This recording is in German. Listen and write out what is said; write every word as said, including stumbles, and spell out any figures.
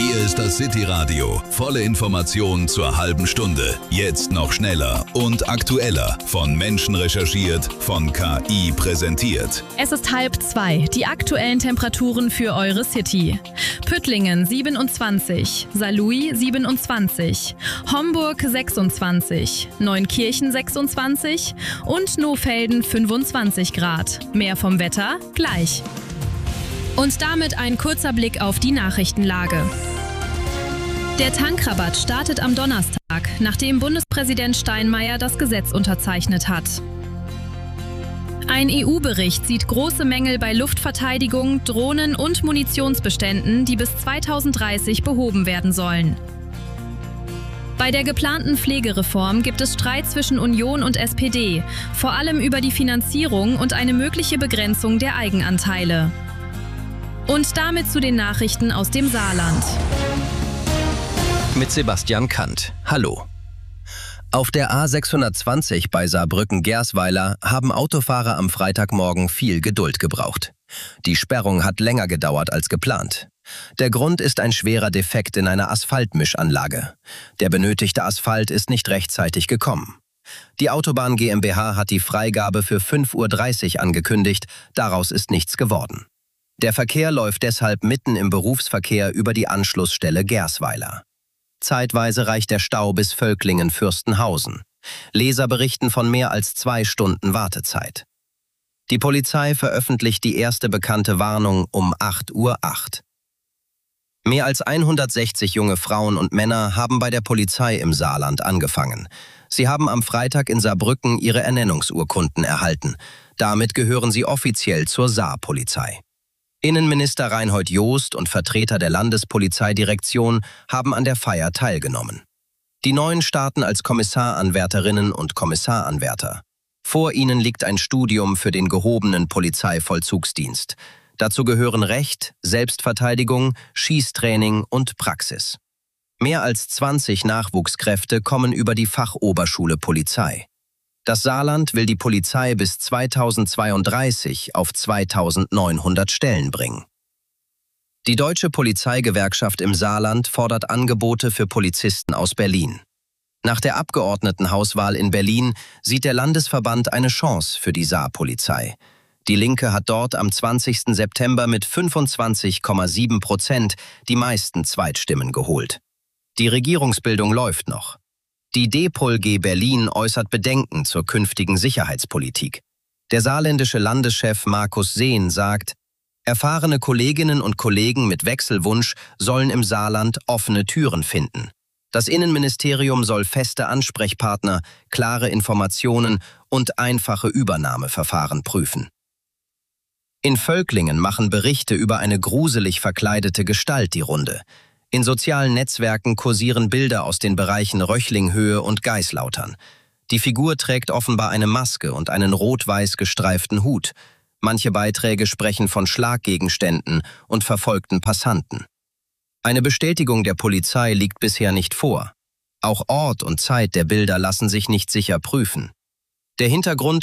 Hier ist das City Radio. Volle Informationen zur halben Stunde. Jetzt noch schneller und aktueller. Von Menschen recherchiert, von K I präsentiert. Es ist halb zwei. Die aktuellen Temperaturen für eure City. Püttlingen siebenundzwanzig, Saarlouis siebenundzwanzig, Homburg sechsundzwanzig, Neunkirchen sechsundzwanzig und Nohfelden fünfundzwanzig Grad. Mehr vom Wetter gleich. Und damit ein kurzer Blick auf die Nachrichtenlage. Der Tankrabatt startet am Donnerstag, nachdem Bundespräsident Steinmeier das Gesetz unterzeichnet hat. Ein E U-Bericht sieht große Mängel bei Luftverteidigung, Drohnen und Munitionsbeständen, die bis zweitausenddreißig behoben werden sollen. Bei der geplanten Pflegereform gibt es Streit zwischen Union und S P D, vor allem über die Finanzierung und eine mögliche Begrenzung der Eigenanteile. Und damit zu den Nachrichten aus dem Saarland. Mit Sebastian Kant. Hallo. Auf der A sechshundertzwanzig bei Saarbrücken-Gersweiler haben Autofahrer am Freitagmorgen viel Geduld gebraucht. Die Sperrung hat länger gedauert als geplant. Der Grund ist ein schwerer Defekt in einer Asphaltmischanlage. Der benötigte Asphalt ist nicht rechtzeitig gekommen. Die Autobahn GmbH hat die Freigabe für fünf Uhr dreißig angekündigt, daraus ist nichts geworden. Der Verkehr läuft deshalb mitten im Berufsverkehr über die Anschlussstelle Gersweiler. Zeitweise reicht der Stau bis Völklingen-Fürstenhausen. Leser berichten von mehr als zwei Stunden Wartezeit. Die Polizei veröffentlicht die erste bekannte Warnung um acht Uhr acht. Mehr als hundertsechzig junge Frauen und Männer haben bei der Polizei im Saarland angefangen. Sie haben am Freitag in Saarbrücken ihre Ernennungsurkunden erhalten. Damit gehören sie offiziell zur Saarpolizei. Innenminister Reinhold Jost und Vertreter der Landespolizeidirektion haben an der Feier teilgenommen. Die Neuen starten als Kommissaranwärterinnen und Kommissaranwärter. Vor ihnen liegt ein Studium für den gehobenen Polizeivollzugsdienst. Dazu gehören Recht, Selbstverteidigung, Schießtraining und Praxis. Mehr als zwanzig Nachwuchskräfte kommen über die Fachoberschule Polizei. Das Saarland will die Polizei bis zweitausendzweiunddreißig auf zweitausendneunhundert Stellen bringen. Die Deutsche Polizeigewerkschaft im Saarland fordert Angebote für Polizisten aus Berlin. Nach der Abgeordnetenhauswahl in Berlin sieht der Landesverband eine Chance für die Saarpolizei. Die Linke hat dort am zwanzigsten September mit fünfundzwanzig Komma sieben Prozent die meisten Zweitstimmen geholt. Die Regierungsbildung läuft noch. Die D P O L G Berlin äußert Bedenken zur künftigen Sicherheitspolitik. Der saarländische Landeschef Markus Sehn sagt, erfahrene Kolleginnen und Kollegen mit Wechselwunsch sollen im Saarland offene Türen finden. Das Innenministerium soll feste Ansprechpartner, klare Informationen und einfache Übernahmeverfahren prüfen. In Völklingen machen Berichte über eine gruselig verkleidete Gestalt die Runde. In sozialen Netzwerken kursieren Bilder aus den Bereichen Röchlinghöhe und Geislautern. Die Figur trägt offenbar eine Maske und einen rot-weiß gestreiften Hut. Manche Beiträge sprechen von Schlaggegenständen und verfolgten Passanten. Eine Bestätigung der Polizei liegt bisher nicht vor. Auch Ort und Zeit der Bilder lassen sich nicht sicher prüfen. Der Hintergrund